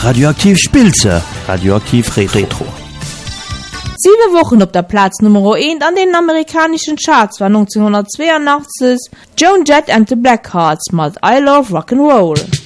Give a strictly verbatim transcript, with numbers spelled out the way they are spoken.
Radioaktiv Spilze, Radioaktiv Retro. Sieben Wochen auf der Platz Nummer eins an den amerikanischen Charts war neunzehnhundertzweiundachtzig Joan Jett and the Blackhearts mit I Love Rock'n'Roll.